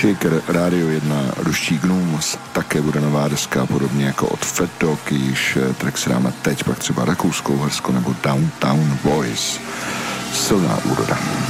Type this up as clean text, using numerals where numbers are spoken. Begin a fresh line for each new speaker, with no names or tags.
Shaker, Radio 1, Ruští Gnůms, také bude nová deska, podobně jako od Fat Dog, již track se dáme teď, pak třeba Rakouskou Hersko nebo Downtown Boys. Silná úroda.